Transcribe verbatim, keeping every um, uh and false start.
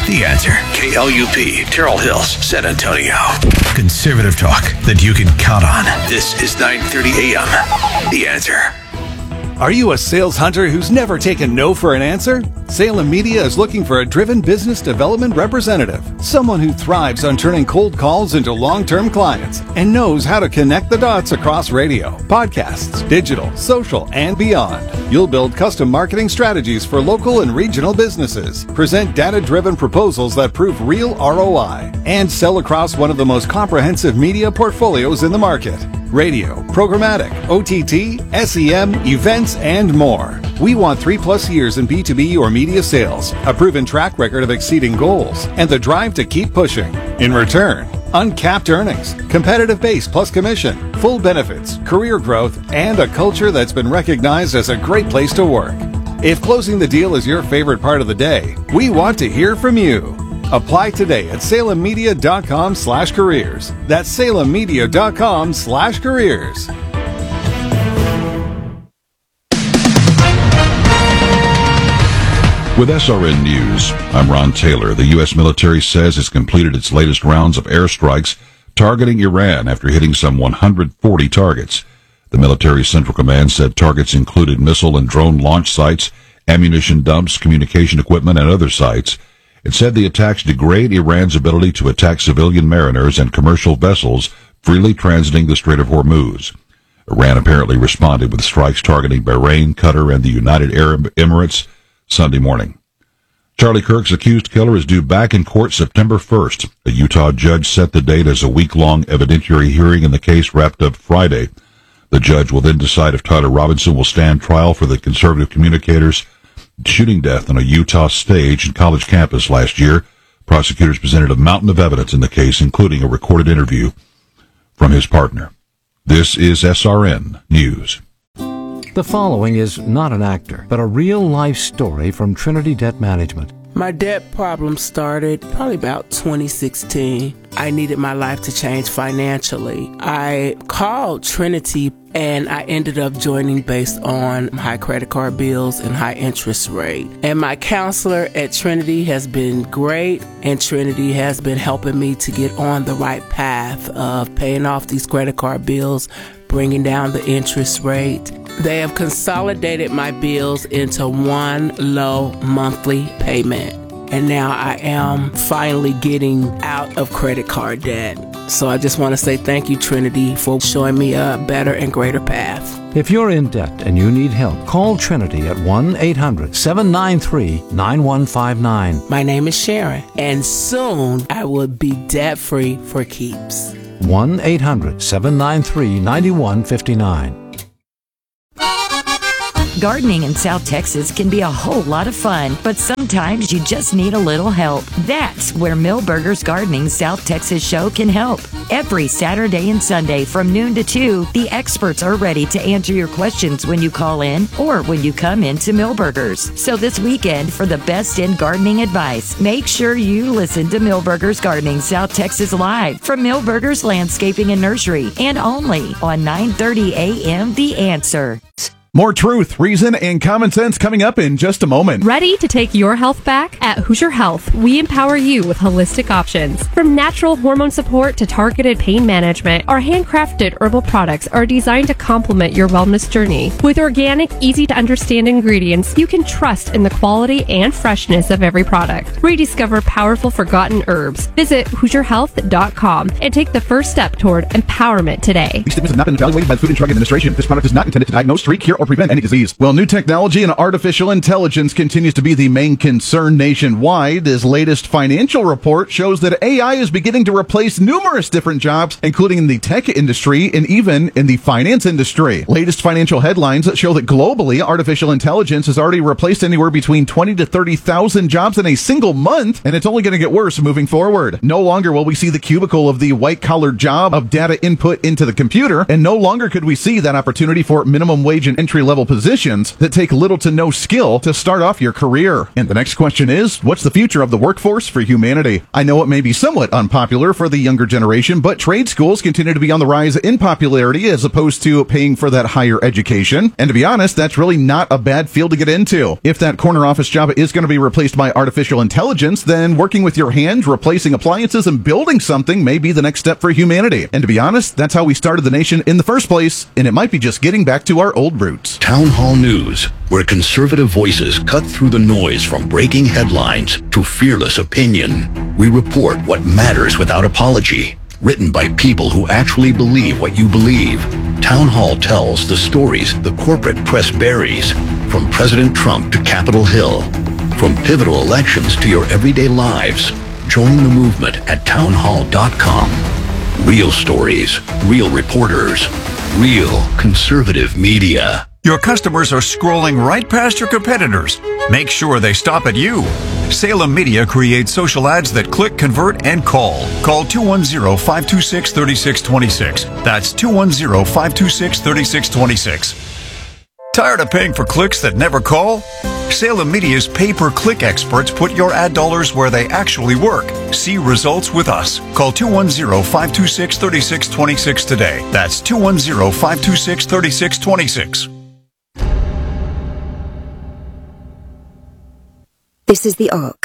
The Answer. K L U P, Terrell Hills, San Antonio. Conservative talk that you can count on. This is nine thirty a.m. The Answer. Are you a sales hunter who's never taken no for an answer? Salem Media is looking for a driven business development representative, someone who thrives on turning cold calls into long-term clients and knows how to connect the dots across radio, podcasts, digital, social, and beyond. You'll build custom marketing strategies for local and regional businesses, present data-driven proposals that prove real R O I, and sell across one of the most comprehensive media portfolios in the market. Radio, programmatic, O T T, S E M, events, and more. We want three plus years in B two B or media sales, a proven track record of exceeding goals, and the drive to keep pushing. In return, uncapped earnings, competitive base plus commission, full benefits, career growth, and a culture that's been recognized as a great place to work. If closing the deal is your favorite part of the day, we want to hear from you. Apply today at salemmedia.com slash careers. That's salemmedia.com slash careers. With S R N News, I'm Ron Taylor. The U S military says it's completed its latest rounds of airstrikes targeting Iran after hitting some one hundred forty targets. The military Central Command said targets included missile and drone launch sites, ammunition dumps, communication equipment, and other sites. It said the attacks degrade Iran's ability to attack civilian mariners and commercial vessels freely transiting the Strait of Hormuz. Iran apparently responded with strikes targeting Bahrain, Qatar, and the United Arab Emirates Sunday morning. Charlie Kirk's accused killer is due back in court September first. A Utah judge set the date as a week-long evidentiary hearing in the case wrapped up Friday. The judge will then decide if Tyler Robinson will stand trial for the conservative communicator's shooting death on a Utah stage and college campus last year. Prosecutors presented a mountain of evidence in the case, including a recorded interview from his partner. This is S R N News. The following is not an actor, but a real-life story from Trinity Debt Management. My debt problem started probably about twenty sixteen. I needed my life to change financially. I called Trinity and I ended up joining based on high credit card bills and high interest rate. And my counselor at Trinity has been great, and Trinity has been helping me to get on the right path of paying off these credit card bills, bringing down the interest rate. They have consolidated my bills into one low monthly payment. And now I am finally getting out of credit card debt. So I just want to say thank you, Trinity, for showing me a better and greater path. If you're in debt and you need help, call Trinity at one eight hundred seven nine three nine one five nine. My name is Sharon, and soon I will be debt-free for keeps. one eight hundred seven nine three nine one five nine. Gardening in South Texas can be a whole lot of fun, but sometimes you just need a little help. That's where Millburgers Gardening South Texas Show can help. Every Saturday and Sunday from noon to two, the experts are ready to answer your questions when you call in or when you come into Millburgers. So this weekend, for the best in gardening advice, make sure you listen to Millburgers Gardening South Texas Live from Millburgers Landscaping and Nursery, and only on nine thirty a.m. The Answer. More truth, reason, and common sense coming up in just a moment. Ready to take your health back? At Hoosier Health, we empower you with holistic options. From natural hormone support to targeted pain management, our handcrafted herbal products are designed to complement your wellness journey. With organic, easy-to-understand ingredients, you can trust in the quality and freshness of every product. Rediscover powerful forgotten herbs. Visit hoosier health dot com and take the first step toward empowerment today. These statements have not been evaluated by the Food and Drug Administration. This product is not intended to diagnose, treat, cure, or prevent any disease. Well, new technology and artificial intelligence continues to be the main concern nationwide. This latest financial report shows that A I is beginning to replace numerous different jobs, including in the tech industry and even in the finance industry. Latest financial headlines show that globally, artificial intelligence has already replaced anywhere between twenty to thirty thousand jobs in a single month, and it's only going to get worse moving forward. No longer will we see the cubicle of the white-collar job of data input into the computer, and no longer could we see that opportunity for minimum wage and entry entry-level positions that take little to no skill to start off your career. And the next question is, what's the future of the workforce for humanity? I know it may be somewhat unpopular for the younger generation, but trade schools continue to be on the rise in popularity as opposed to paying for that higher education. And to be honest, that's really not a bad field to get into. If that corner office job is going to be replaced by artificial intelligence, then working with your hands, replacing appliances, and building something may be the next step for humanity. And to be honest, that's how we started the nation in the first place, and it might be just getting back to our old roots. Town Hall News, where conservative voices cut through the noise from breaking headlines to fearless opinion. We report what matters without apology. Written by people who actually believe what you believe. Town Hall tells the stories the corporate press buries, from President Trump to Capitol Hill, from pivotal elections to your everyday lives. Join the movement at town hall dot com. Real stories, real reporters, real conservative media. Your customers are scrolling right past your competitors. Make sure they stop at you. Salem Media creates social ads that click, convert, and call. Call two one zero, five two six, three six two six. That's two one zero, five two six, three six two six. Tired of paying for clicks that never call? Salem Media's pay-per-click experts put your ad dollars where they actually work. See results with us. Call two one zero, five two six, three six two six today. That's two one zero, five two six, three six two six. This is the Ark.